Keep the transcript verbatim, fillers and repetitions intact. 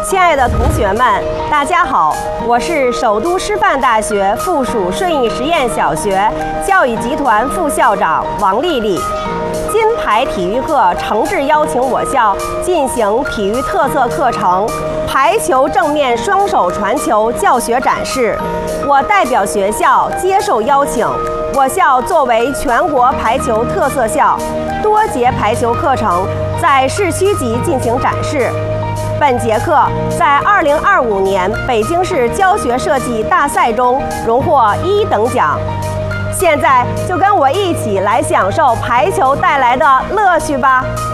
亲爱的同学们，大家好，我是首都师范大学附属顺义实验小学教育集团副校长王丽丽。金牌体育课诚挚邀请我校进行体育特色课程排球正面双手传球教学展示，我代表学校接受邀请。我校作为全国排球特色校，多节排球课程在市区级进行展示。本节课在二零二五年北京市教学设计大赛中荣获一等奖。现在就跟我一起来享受排球带来的乐趣吧。